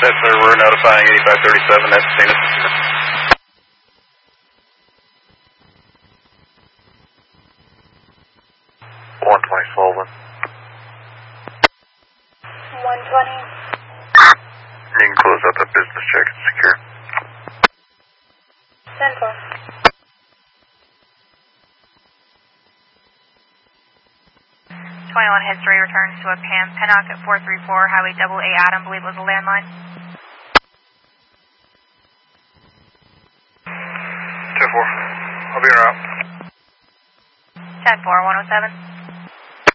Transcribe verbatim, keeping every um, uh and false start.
Yes, sir. We're notifying eighty-five thirty-seven. That's Phoenix. one twenty Sullivan. one twenty. You can close out that business check. It's secure. ten four. twenty-one history returns to a Pam Pennock at four three four Highway double A Adam, believe it was a landline. ten four. I'll be around. ten four, one oh seven.